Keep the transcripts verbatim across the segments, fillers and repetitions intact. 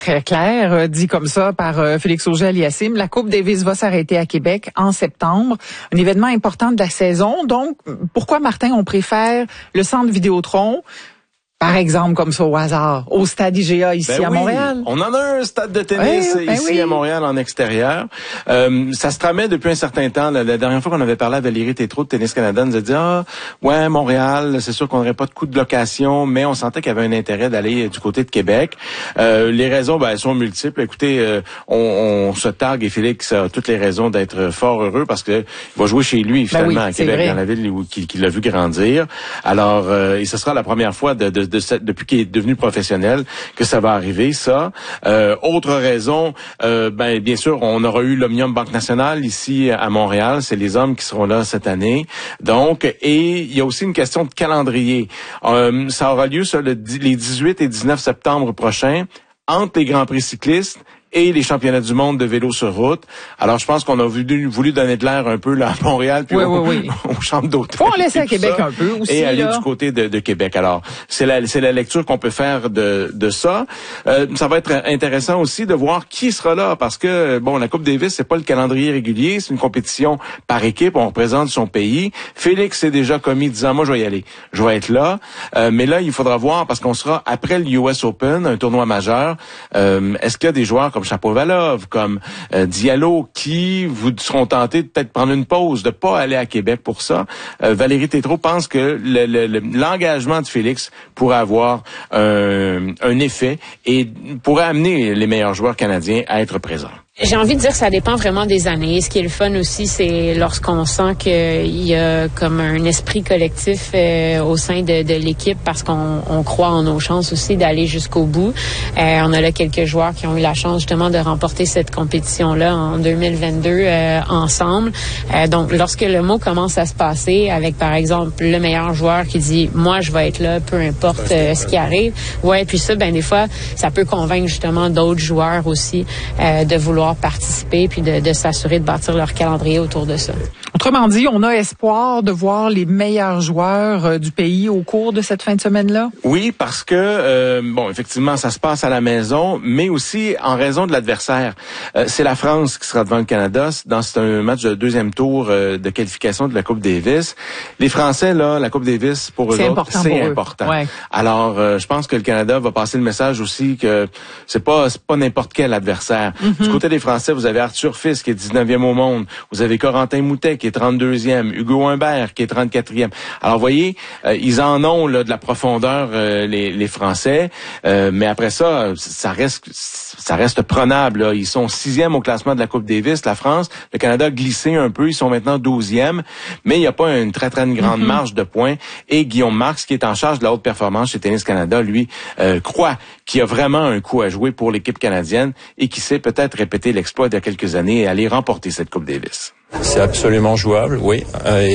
Très clair, euh, dit comme ça par euh, Félix Auger-Aliassime. La Coupe Davis va s'arrêter à Québec en septembre. Un événement important de la saison. Donc, pourquoi, Martin, on préfère le Centre Vidéotron, par exemple, comme ça au hasard, au stade I G A ici ben à oui, Montréal? On en a un stade de tennis oui, ben ici oui. à Montréal en extérieur. Euh, ça se tramait depuis un certain temps. La, la dernière fois qu'on avait parlé à Valérie Tétrault de Tennis Canada, elle nous a dit « Ah, ouais, Montréal, c'est sûr qu'on n'aurait pas de coût de location, mais on sentait qu'il y avait un intérêt d'aller du côté de Québec. Euh, » Les raisons, ben, elles sont multiples. Écoutez, euh, on, on se targue et Félix a toutes les raisons d'être fort heureux parce que il va jouer chez lui, finalement, ben oui, à Québec, vrai. dans la ville où qu'il, qu'il a vu grandir. Alors, euh, et ce sera la première fois de, de, de, de depuis qu'il est devenu professionnel que ça va arriver, ça. Euh, autre raison, euh, ben bien sûr, on aura eu l'Omnium Banque Nationale ici à Montréal. C'est les hommes qui seront là cette année. Donc, et il y a aussi une question de calendrier. Euh, ça aura lieu sur le, les dix-huit et dix-neuf septembre prochains, entre les Grands Prix cyclistes et les championnats du monde de vélo sur route. Alors, je pense qu'on a voulu, voulu donner de l'air un peu là à Montréal, puis oui, au, oui, oui. aux chambres d'hôtel. Faut en laisser à Québec ça, un peu aussi. Et aller là. du côté de, de Québec. Alors, c'est la, c'est la lecture qu'on peut faire de, de ça. Euh, ça va être intéressant aussi de voir qui sera là, parce que, bon, la Coupe Davis, c'est pas le calendrier régulier, c'est une compétition par équipe, on représente son pays. Félix s'est déjà commis disant, moi, je vais y aller. Je vais être là. Euh, mais là, il faudra voir, parce qu'on sera après le U S Open, un tournoi majeur. Euh, est-ce qu'il y a des joueurs comme Shapovalov, comme euh, Diallo, qui vous seront tentés de peut-être prendre une pause, de pas aller à Québec pour ça? Euh, Valérie Tétrault pense que le, le, le, l'engagement de Félix pourrait avoir un, un effet et pourrait amener les meilleurs joueurs canadiens à être présents. J'ai envie de dire que ça dépend vraiment des années. Ce qui est le fun aussi, c'est lorsqu'on sent qu'il y a comme un esprit collectif euh, au sein de, de l'équipe parce qu'on on croit en nos chances aussi d'aller jusqu'au bout. Euh, on a là quelques joueurs qui ont eu la chance justement de remporter cette compétition-là en deux mille vingt-deux euh, ensemble. Euh, donc, lorsque le mot commence à se passer avec, par exemple, le meilleur joueur qui dit « Moi, je vais être là, peu importe euh, ce qui arrive », ouais, puis ça, ben des fois, ça peut convaincre justement d'autres joueurs aussi euh, de vouloir participer puis de, de s'assurer de bâtir leur calendrier autour de ça. Autrement dit, on a espoir de voir les meilleurs joueurs euh, du pays au cours de cette fin de semaine-là? Oui, parce que, euh, bon, effectivement, ça se passe à la maison, mais aussi en raison de l'adversaire. Euh, c'est la France qui sera devant le Canada dans c'est un match de deuxième tour euh, de qualification de la Coupe Davis. Les Français, là, la Coupe Davis, pour eux c'est autres, important c'est pour important. Ouais. Alors, euh, je pense que le Canada va passer le message aussi que c'est pas c'est pas n'importe quel adversaire. Mm-hmm. Du côté des Français, vous avez Arthur Fils qui est dix-neuvième au monde. Vous avez Corentin Moutet qui est trente-deuxième. Hugo Humbert qui est trente-quatrième. Alors, vous voyez, euh, ils en ont là de la profondeur, euh, les, les Français. Euh, mais après ça, ça reste ça reste prenable. Là. Ils sont sixième au classement de la Coupe Davis, la France. Le Canada a glissé un peu. Ils sont maintenant douzième. Mais il n'y a pas une très, très grande mm-hmm. marge de points. Et Guillaume Marx, qui est en charge de la haute performance chez Tennis Canada, lui, euh, croit qu'il y a vraiment un coup à jouer pour l'équipe canadienne et qui sait peut-être répéter l'exploit d'il y a quelques années et aller remporter cette Coupe Davis. C'est absolument jouable, oui.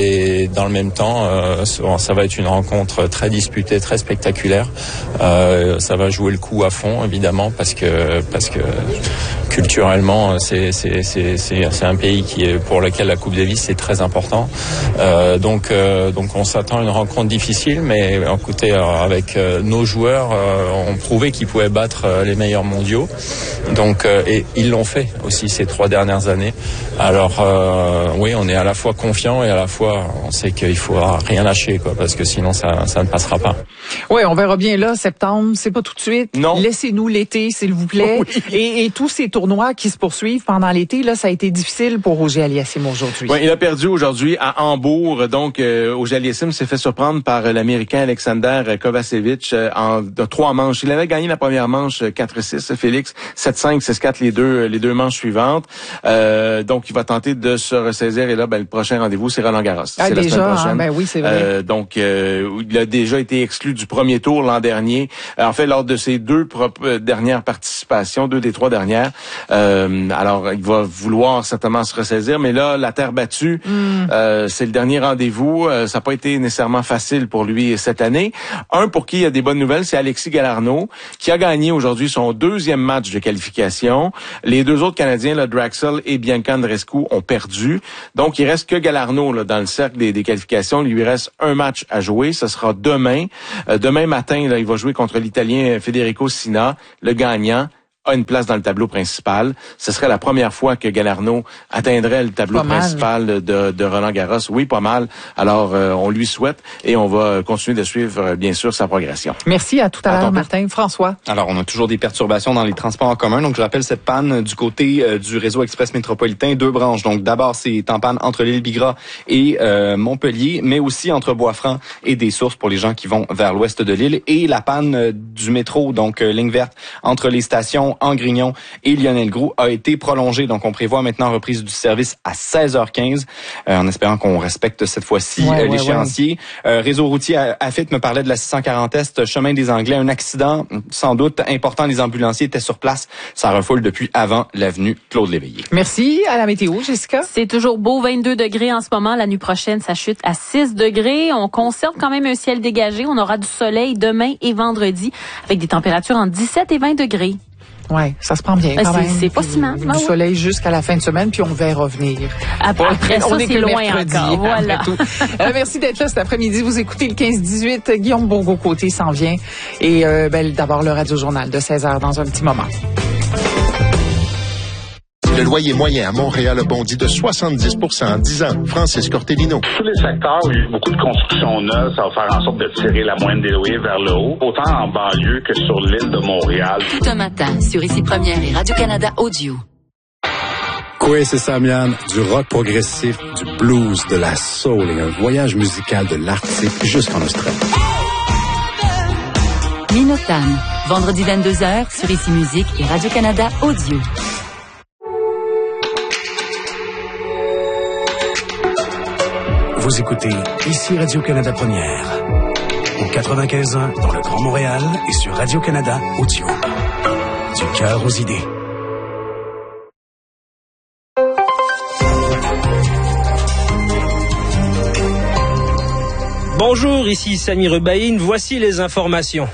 Et dans le même temps, euh, ça va être une rencontre très disputée, très spectaculaire. Euh, ça va jouer le coup à fond, évidemment, parce que parce que culturellement, c'est c'est c'est c'est, c'est un pays qui est pour lequel la Coupe Davis est très important. Euh, donc euh, donc on s'attend à une rencontre difficile, mais écoutez, avec euh, nos joueurs, euh, on prouvait qu'ils pouvaient battre euh, les meilleurs mondiaux. Donc euh, et ils l'ont fait aussi ces trois dernières années. Alors euh, Euh, oui, on est à la fois confiant et à la fois on sait qu'il faudra rien lâcher, quoi, parce que sinon ça, ça ne passera pas. Oui, on verra bien là, septembre, c'est pas tout de suite. Non. Laissez-nous l'été, s'il vous plaît. Oui. Et, et tous ces tournois qui se poursuivent pendant l'été, là, ça a été difficile pour Auger-Aliassime aujourd'hui. Oui, il a perdu aujourd'hui à Hambourg. Donc, euh, Auger-Aliassime s'est fait surprendre par l'Américain Alexander Kovacevic euh, en de trois manches. Il avait gagné la première manche quatre six, Félix, sept cinq, six quatre les deux les deux manches suivantes. Euh, donc, il va tenter de se ressaisir et là, ben, le prochain rendez-vous, c'est Roland Garros. Ah, c'est déjà, la semaine prochaine. Hein, ben oui, c'est vrai. Euh, donc, euh, il a déjà été exclu du premier tour l'an dernier. En fait, lors de ses deux propres dernières participations, deux des trois dernières. Euh, alors, il va vouloir certainement se ressaisir, mais là, la terre battue, mm. euh, c'est le dernier rendez-vous. Euh, ça n'a pas été nécessairement facile pour lui cette année. Un pour qui il y a des bonnes nouvelles, c'est Alexis Galarneau, qui a gagné aujourd'hui son deuxième match de qualification. Les deux autres Canadiens, là, Draxl et Bianca Andreescu, ont perdu. Donc, il reste que Galarneau là, dans le cercle des, des qualifications. Il lui reste un match à jouer. Ce sera demain. Euh, demain matin, là, il va jouer contre l'Italien Federico Sina. Le gagnant a une place dans le tableau principal. Ce serait la première fois que Galarneau atteindrait le tableau pas principal de, de Roland-Garros. Oui, pas mal. Alors, euh, on lui souhaite et on va continuer de suivre, euh, bien sûr, sa progression. Merci, à tout à, à l'heure, Martin. François. Alors, on a toujours des perturbations dans les transports en commun. Donc, je rappelle cette panne du côté euh, du réseau express métropolitain, deux branches. Donc, d'abord, c'est en panne entre l'île Bigra et euh, Montpellier, mais aussi entre Bois-Franc et des Sources pour les gens qui vont vers l'ouest de l'île. Et la panne euh, du métro, donc euh, ligne verte, entre les stations Angrignon et Lionel-Groulx a été prolongée. Donc, on prévoit maintenant reprise du service à seize heures quinze, euh, en espérant qu'on respecte cette fois-ci ouais, euh, ouais, l'échéancier. Ouais. Euh, réseau routier, Afit me parlait de la six cent quarante Est, chemin des Anglais, un accident sans doute important. Les ambulanciers étaient sur place. Ça refoule depuis avant l'avenue Claude-Léveillé. Merci. À la météo, Jessica. C'est toujours beau, vingt-deux degrés en ce moment. La nuit prochaine, ça chute à six degrés. On conserve quand même un ciel dégagé. On aura du soleil demain et vendredi avec des températures entre dix-sept et vingt degrés. Ouais, ça se prend bien quand c'est, même. C'est pas si mal. Du ah, soleil ouais. jusqu'à la fin de semaine, puis on va revenir. Après, après ça, on est c'est que loin mercredi, encore. Voilà. euh, merci d'être là cet après-midi. Vous écoutez le quinze dix-huit. Guillaume Bourgault-Côté s'en vient. Et euh, ben, d'abord le Radio-Journal de seize heures dans un petit moment. Le loyer moyen à Montréal a bondi de soixante-dix pour cent en dix ans. Francis Cortellino. Tous les secteurs où il y a eu beaucoup de construction neuve, ça va faire en sorte de tirer la moyenne des loyers vers le haut, autant en banlieue que sur l'île de Montréal. Tout un matin, sur Ici Première et Radio-Canada Audio. Quest et Samian, du rock progressif, du blues, de la soul et un voyage musical de l'Arctique jusqu'en Australie. Minotan, vendredi vingt-deux heures sur Ici Musique et Radio-Canada Audio. Vous écoutez Ici Radio-Canada Première, au quatre-vingt-quinze ans dans le Grand Montréal et sur Radio-Canada Audio. Du cœur aux idées. Bonjour, ici Sami Rebaïn, voici les informations.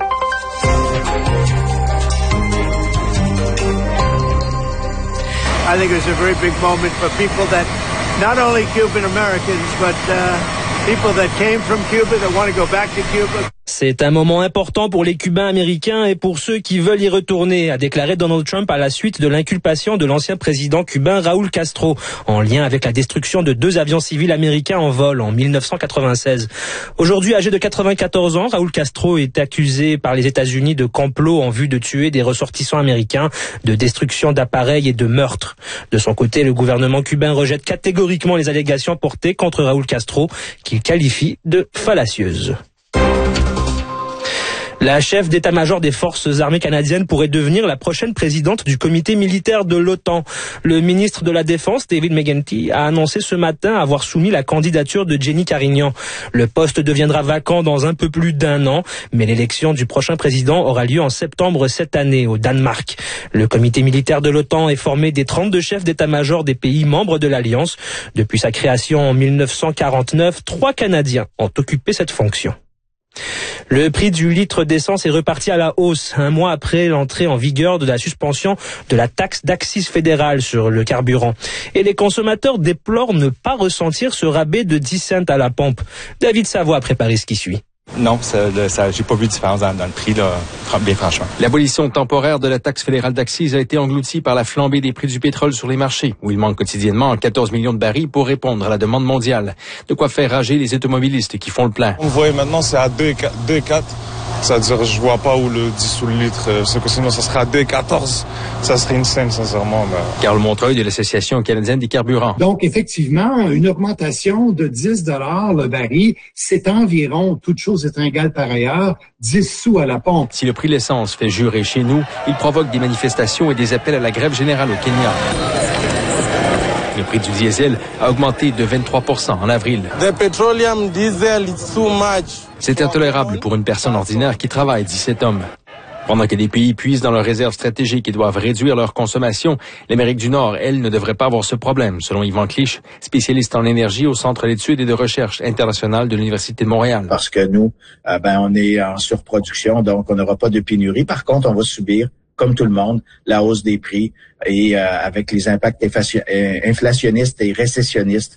I think it's a very big moment for people that not only Cuban Americans, but uh, people that came from Cuba that want to go back to Cuba. C'est un moment important pour les Cubains américains et pour ceux qui veulent y retourner, a déclaré Donald Trump à la suite de l'inculpation de l'ancien président cubain Raúl Castro, en lien avec la destruction de deux avions civils américains en vol en mille neuf cent quatre-vingt-seize. Aujourd'hui âgé de quatre-vingt-quatorze ans, Raúl Castro est accusé par les États-Unis de complot en vue de tuer des ressortissants américains, de destruction d'appareils et de meurtre. De son côté, le gouvernement cubain rejette catégoriquement les allégations portées contre Raúl Castro, qu'il qualifie de fallacieuses. La chef d'état-major des forces armées canadiennes pourrait devenir la prochaine présidente du comité militaire de l'OTAN. Le ministre de la Défense, David McGuinty, a annoncé ce matin avoir soumis la candidature de Jenny Carignan. Le poste deviendra vacant dans un peu plus d'un an, mais l'élection du prochain président aura lieu en septembre cette année au Danemark. Le comité militaire de l'OTAN est formé des trente-deux chefs d'état-major des pays membres de l'Alliance. Depuis sa création en mille neuf cent quarante-neuf, trois Canadiens ont occupé cette fonction. Le prix du litre d'essence est reparti à la hausse, un mois après l'entrée en vigueur de la suspension de la taxe d'accise fédérale sur le carburant. Et les consommateurs déplorent ne pas ressentir ce rabais de dix cents à la pompe. David Savoie a préparé ce qui suit. Non, ça, ça, j'ai pas vu de différence dans, dans le prix, là, bien franchement. L'abolition temporaire de la taxe fédérale d'accise a été engloutie par la flambée des prix du pétrole sur les marchés, où il manque quotidiennement quatorze millions de barils pour répondre à la demande mondiale. De quoi faire rager les automobilistes qui font le plein. On voit maintenant, c'est à deux virgule quatre. C'est-à-dire, je vois pas où le dix sous le litre, c'est que sinon ça serait à deux virgule quatorze. Ça serait une scène, sincèrement. Mais... Carl Montreuil de l'Association canadienne des carburants. Donc, effectivement, une augmentation de dix dollars le baril, c'est environ, toute chose étant égale par ailleurs, dix sous à la pompe. Si le prix de l'essence fait jurer chez nous, il provoque des manifestations et des appels à la grève générale au Kenya. Le prix du diesel a augmenté de vingt-trois pour cent en avril. The petroleum diesel is too much. C'est intolérable pour une personne ordinaire qui travaille, dit cet homme. Pendant que des pays puisent dans leurs réserves stratégiques et doivent réduire leur consommation, l'Amérique du Nord, elle, ne devrait pas avoir ce problème, selon Yvan Clich, spécialiste en énergie au Centre d'études et de recherche internationale de l'Université de Montréal. Parce que nous, euh, ben, on est en surproduction, donc on n'aura pas de pénurie. Par contre, on va subir, comme tout le monde, la hausse des prix et euh, avec les impacts inflationnistes et récessionnistes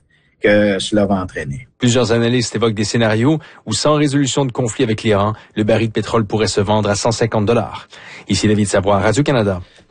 que cela va entraîner. Plusieurs analystes évoquent des scénarios où, sans résolution de conflit avec l'Iran, le baril de pétrole pourrait se vendre à cent cinquante dollars. Ici David Savoie, Radio-Canada.